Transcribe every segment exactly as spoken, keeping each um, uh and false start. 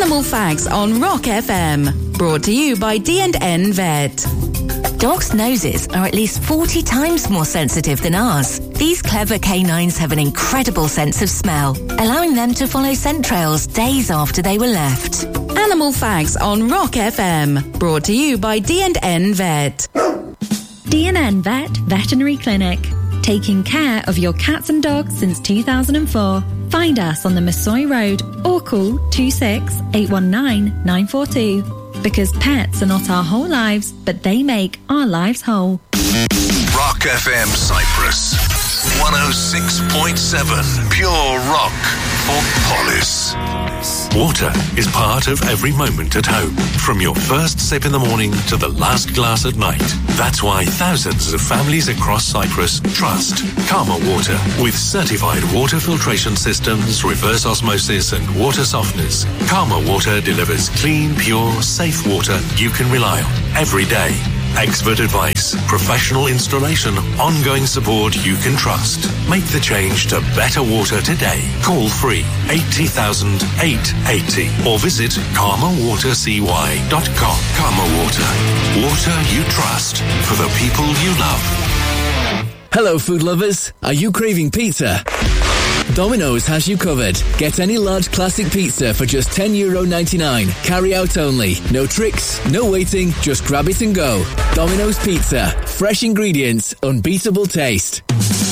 Animal Facts on Rock F M. Brought to you by D and N Vet. Dogs' noses are at least forty times more sensitive than ours. These clever canines have an incredible sense of smell, allowing them to follow scent trails days after they were left. Animal Facts on Rock F M. Brought to you by D and N Vet. D and N Vet Veterinary Clinic. Taking care of your cats and dogs since two thousand four. Find us on the Massoy Road or call two six eight one nine nine four two. Because pets are not our whole lives, but they make our lives whole. Rock F M Cyprus. one oh six point seven. Pure rock for Polis. Water is part of every moment at home, from your first sip in the morning to the last glass at night. That's why thousands of families across Cyprus trust Karma Water. With certified water filtration systems, reverse osmosis and water softeners, Karma Water delivers clean, pure, safe water you can rely on every day. Expert advice, professional installation, ongoing support you can trust. Make the change to better water today. Call free eighty thousand eight eighty or visit karma water c y dot com. Karma Water. Water you trust for the people you love. Hello, food lovers. Are you craving pizza? Domino's has you covered. Get any large classic pizza for just ten euro ninety-nine. Carry out only. No tricks, no waiting, just grab it and go. Domino's Pizza. Fresh ingredients, unbeatable taste.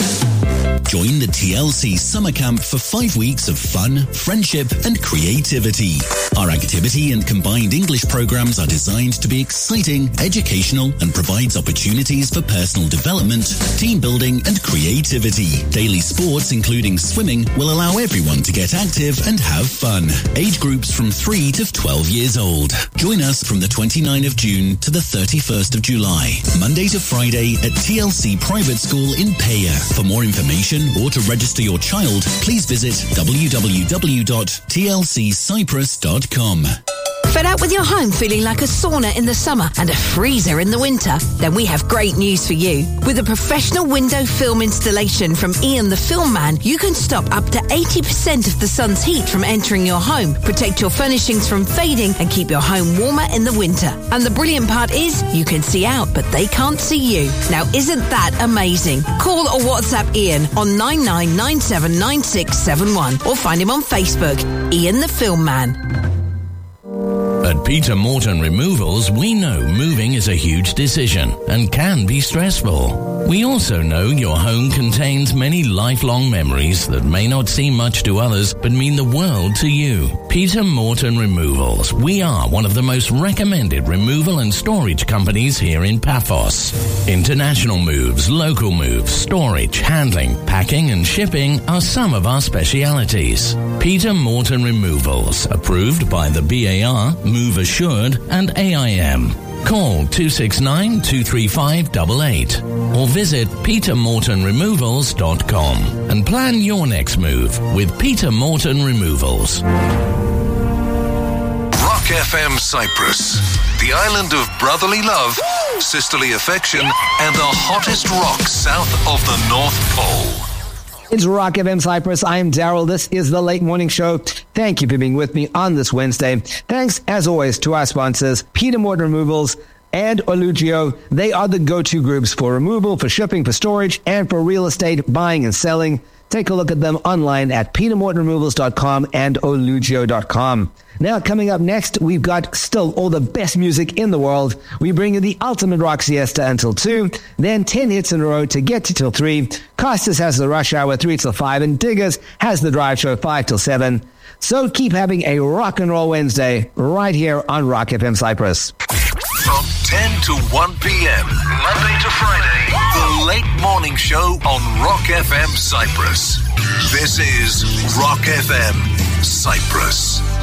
Join the T L C Summer Camp for five weeks of fun, friendship and creativity. Our activity and combined English programs are designed to be exciting, educational and provides opportunities for personal development, team building and creativity. Daily sports including swimming will allow everyone to get active and have fun. Age groups from three to twelve years old. Join us from the twenty-ninth of June to the thirty-first of July, Monday to Friday at T L C Private School in Paya. For more information or to register your child, please visit w w w dot t l c cyprus dot com. Fed up with your home feeling like a sauna in the summer and a freezer in the winter? Then we have great news for you. With a professional window film installation from Ian the Film Man, you can stop up to eighty percent of the sun's heat from entering your home, protect your furnishings from fading and keep your home warmer in the winter. And the brilliant part is, you can see out, but they can't see you. Now isn't that amazing? Call or WhatsApp Ian on nine nine nine seven nine six seven one or find him on Facebook, Ian the Film Man. At Peter Morton Removals, we know moving is a huge decision and can be stressful. We also know your home contains many lifelong memories that may not seem much to others but mean the world to you. Peter Morton Removals. We are one of the most recommended removal and storage companies here in Paphos. International moves, local moves, storage, handling, packing and shipping are some of our specialities. Peter Morton Removals, approved by the B A R, Move Assured and A I M. Call two six nine, two three five eight eight or visit peter morton removals dot com and plan your next move with Peter Morton Removals. Rock F M Cyprus, the island of brotherly love, sisterly affection, and the hottest rock south of the North Pole. It's Rock F M Cyprus. I am Daryl. This is the Late Morning Show. Thank you for being with me on this Wednesday. Thanks, as always, to our sponsors, Peter Morton Removals and Olugio. They are the go-to groups for removal, for shipping, for storage, and for real estate buying and selling. Take a look at them online at peter morton removals dot com and olugio dot com. Now, coming up next, we've got still all the best music in the world. We bring you the ultimate rock siesta until two, then ten hits in a row to get to till three. Costas has the rush hour three till five, and Diggers has the drive show five till seven. So keep having a rock and roll Wednesday right here on Rock F M Cyprus. From ten to one p.m., Monday to Friday, the Late Morning Show on Rock F M Cyprus. This is Rock F M Cyprus.